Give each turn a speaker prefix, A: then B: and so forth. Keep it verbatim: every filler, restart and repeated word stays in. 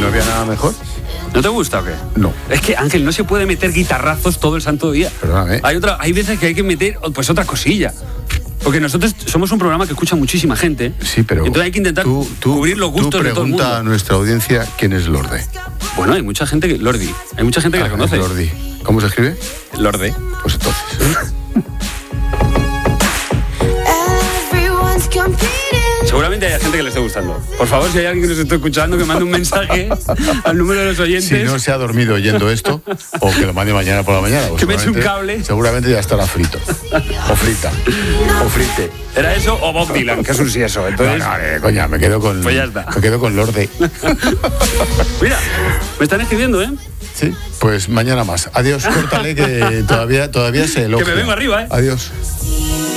A: no había nada mejor.
B: ¿No te gusta o qué?
A: No.
B: Es que, Ángel, no se puede meter guitarrazos todo el santo día.
A: Perdóname.
B: Hay, otra, hay veces que hay que meter pues otra cosilla. Porque nosotros somos un programa que escucha muchísima gente.
A: Sí, pero
B: entonces hay que intentar
A: tú, tú,
B: cubrir los gustos
A: tú
B: de todo el mundo.
A: pregunta a nuestra audiencia quién es Lorde.
B: Bueno, hay mucha gente que... Lordi. Hay mucha gente que
A: Ah,
B: la conoce.
A: Lordi. ¿Cómo se escribe?
B: Lorde.
A: Pues entonces.
B: Seguramente hay gente que le esté gustando. Por favor, si hay alguien que nos esté escuchando, que mande un mensaje al número de los oyentes.
A: Si no se ha dormido oyendo esto, o que lo mande mañana por la mañana.
B: Que me eche un cable.
A: Seguramente ya estará frito. O frita. O frite.
B: ¿Era eso o Bob Dylan? Que es un sí eso. Entonces...
A: No, no, eh, coña, me quedo con...
B: Pues ya está.
A: Me quedo con Lorde.
B: Mira, me están escribiendo, ¿eh?
A: Sí, pues mañana más. Adiós, córtale que todavía, todavía se elogia.
B: Que me vengo arriba, ¿eh?
A: Adiós.